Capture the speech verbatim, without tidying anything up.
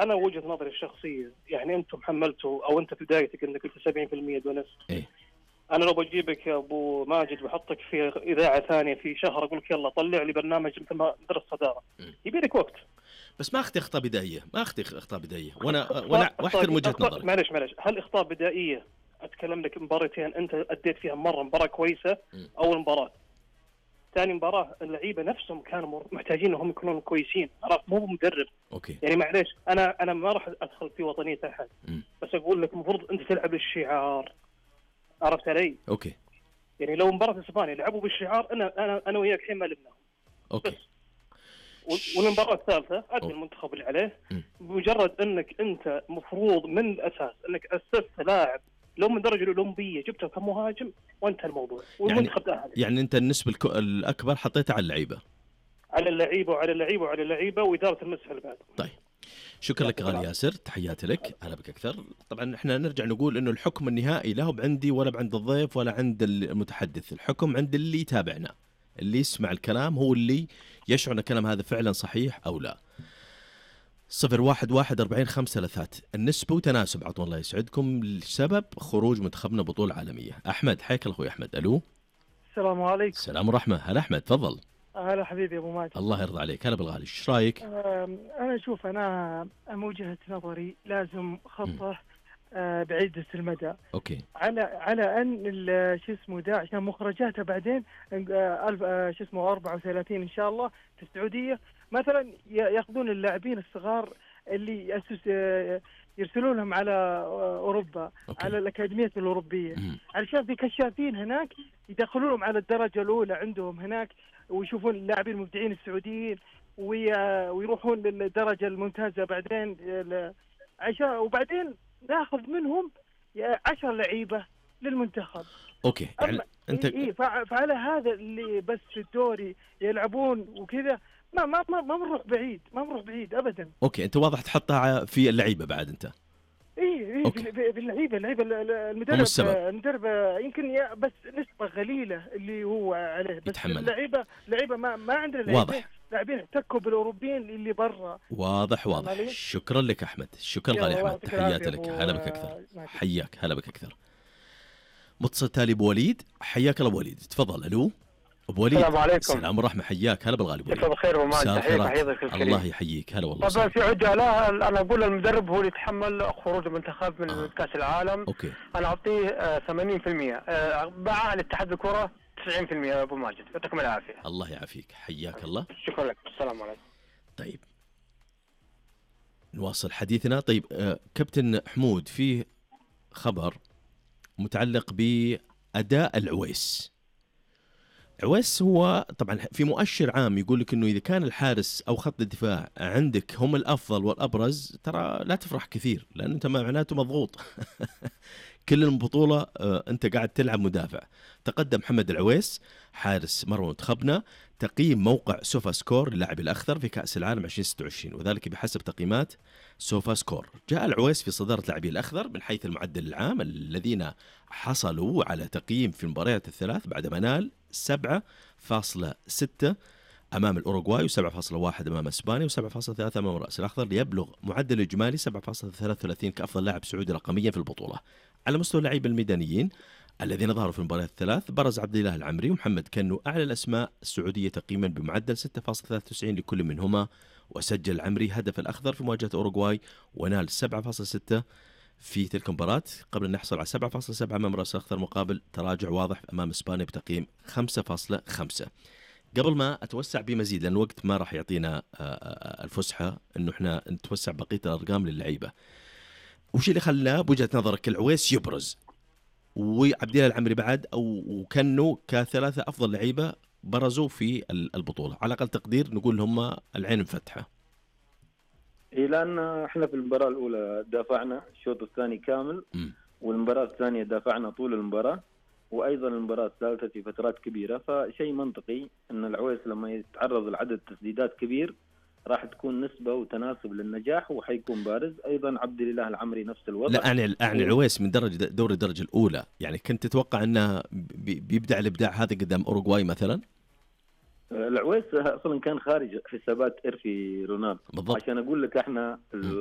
انا وجهه نظري الشخصيه، يعني انتم حملتوا او انت في بدايتك انك قلت سبعين بالمئة دونس. إيه؟ انا لو بجيبك يا ابو ماجد وبحطك في اذاعه ثانيه في شهر اقول لك يلا طلع لي برنامج مثل ما درس صداره، يبي لك وقت. بس ما اختي اخطاء بدائيه، ما اختي اخطاء بدائيه، وانا أخطاء وانا واحترم وجهه أخطاء نظرك. معلش معلش هل اخطاء بدائيه اتكلم لك مباراتين انت اديت فيها مره مباراه كويسه، اول مباراه، ثاني مباراه اللعيبه نفسهم كانوا محتاجين انهم يكونوا كويسين، عرفت؟ مو مدرب. اوكي يعني معلش انا انا ما راح ادخل في وطنيه احد، م. بس اقول لك المفروض انت تلعب بالشعار، عرفت علي؟ اوكي يعني لو مباراه اسبانيا لعبوا بالشعار انا انا انا وياك الحين ما لبناهم. اوكي بس والمباراه الثالثه ادي المنتخب اللي عليه، بمجرد انك انت مفروض من الاساس انك اسست لاعب لو من درجه الاولمبيه جبته كمهاجم وانتهى الموضوع والمنتخب يعني, تاهل. يعني انت النسبه الك... الاكبر حطيتها على اللعيبه، على اللعيبه وعلى اللعيبه وعلى اللعيبه واداره المسح اللي بعد. طيب شكرا لك غالي ياسر، تحياتي لك، هلا بك اكثر. طبعا احنا نرجع نقول انه الحكم النهائي لا هو عندي ولا عند الضيف ولا عند المتحدث، الحكم عند اللي يتابعنا، اللي يسمع الكلام هو اللي يشعر ان الكلام هذا فعلا صحيح او لا. صفر واحد واحد أربعين خمسة ثلاثات النسبة وتناسب، عطوا الله يسعدكم، السبب خروج منتخبنا بطولة عالمية. أحمد حياك الله أخوي أحمد. ألو السلام عليكم. السلام ورحمة. هلا أحمد تفضل. هلا حبيبي أبو ماجد. الله يرضى عليك. هلا بالغالي، إيش رأيك؟ أنا أشوف أنا من وجهة نظري لازم خطة بعيدة المدى. أوكي. على على أن شو اسمه ده عشان مخرجاتها بعدين ألف شو اسمه أربعة وثلاثين إن شاء الله في السعودية مثلا يأخذون اللاعبين الصغار اللي يأسس يرسلون لهم على أوروبا. أوكي. على الأكاديميات الأوروبية مم. علشان في كشافين هناك يدخلونهم على الدرجة الأولى عندهم هناك ويشوفون اللاعبين المبدعين السعوديين ويروحون للدرجة الممتازة بعدين عشان وبعدين ناخذ منهم عشر لعيبة للمنتخب. أوكي يعني أنت إيه فعلى هذا اللي بس في الدوري يلعبون وكذا ما ما ما ما بنروح بعيد ما بنروح بعيد أبدا. أوكي أنت واضح تحطها في اللعيبة بعد أنت. إيه إيه باللعيبة اللعيبة المدرب المدرب يمكن بس نسبة قليلة اللي هو عليه بس يتحمل. اللعيبة لعيبة ما ما عندنا واضح. لاعبين احتكوا بالأوروبيين اللي برا. واضح واضح. شكرا لك أحمد، شكرا غالي أحمد، تحياتي لك. هلا بك أكثر. حياك. هلا بك أكثر. متصل تالي أبو وليد، حياك الله أبو وليد، تفضل. ألو أبو وليد. السلام عليكم. السلام ورحمة. حياك. هلا بالغالي أبو وليد. مساء الخير وما تحياتك. الله يحييك. هلا والله. طبعا في عجالة أنا أقول المدرب هو اللي يتحمل خروج المنتخب من آه. كأس العالم. أوكي. أنا أعطيه آه ثمانين بالمئة آه باع الاتحاد الكرة تسعين بالمئة. أبو ماجد يعطيكم العافية. الله يعافيك. حياك الله. شكرا لك. السلام عليكم. طيب نواصل حديثنا. طيب آه كابتن حمود، فيه خبر متعلق بأداء العويس. عويس هو طبعا في مؤشر عام يقول لك انه اذا كان الحارس او خط الدفاع عندك هم الافضل والابرز ترى لا تفرح كثير، لان انت معناته مضغوط. كل البطوله انت قاعد تلعب مدافع. تقدم محمد العويس حارس مرمى منتخبنا تقييم موقع سوفا سكور للاعب الاخضر في كاس العالم ألفين وستة وعشرين، وذلك بحسب تقييمات سوفا سكور. جاء العويس في صداره لاعبي الاخضر من حيث المعدل العام الذين حصلوا على تقييم في المباريات الثلاث بعدما نال سبعة فاصلة ستة أمام الأوروغواي وسبعة فاصلة واحد أمام إسبانيا وسبعة فاصلة ثلاثة أمام الرأس الأخضر، ليبلغ معدل إجمالي سبعة فاصلة ثلاثة وثلاثين كأفضل لاعب سعودي رقميا في البطولة. على مستوى اللعيبة الميدانيين الذين ظهروا في المباريات الثلاث، برز عبد الله العمري ومحمد كنو أعلى الأسماء السعودية تقييما بمعدل ستة فاصلة ثلاثة وتسعين لكل منهما، وسجل العمري هدف الأخضر في مواجهة أوروغواي ونال سبعة فاصلة ستة في تلك المباراة قبل أن يحصل على سبعة فاصلة سبعة أمام الرأس الأخضر، مقابل تراجع واضح أمام إسبانيا بتقييم خمسة فاصلة خمسة. قبل ما أتوسع بمزيد لأن الوقت ما راح يعطينا الفسحة إنه إحنا نتوسع بقية الأرقام للعيبة، وش اللي خلاه بوجهة نظرك العويس يبرز وعبد الله العمري بعد أو وكانوا كثلاثة أفضل لعيبة برزوا في البطولة، على أقل تقدير نقول هم العين مفتحة؟ إيه، لأن إحنا في المباراة الأولى دافعنا الشوط الثاني كامل م. والمباراة الثانية دافعنا طول المباراة، وأيضا المباراة الثالثة في فترات كبيرة، فشيء منطقي أن العويس لما يتعرض لعدد تسديدات كبير راح تكون نسبة وتناسب للنجاح وحيكون بارز. أيضا عبد الله العمري نفس الوضع. لا أعني أعني العويس من درجة دوري الدرجة الأولى، يعني كنت تتوقع أنه بيبدع الإبداع هذا قدام أوروغواي مثلا؟ العويس أصلا كان خارج حسابات إرفي رونالدو. بالضبط. عشان أقول لك إحنا